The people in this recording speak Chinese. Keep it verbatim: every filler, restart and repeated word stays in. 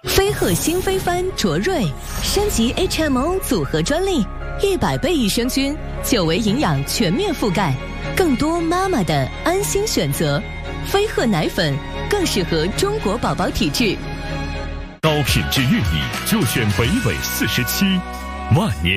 飞鹤新飞帆卓瑞升级 H M O 组合专利，一百倍益生菌，久维营养全面覆盖，更多妈妈的安心选择。飞鹤奶粉更适合中国宝宝体质。 高品质玉米就选北纬四十七，万年。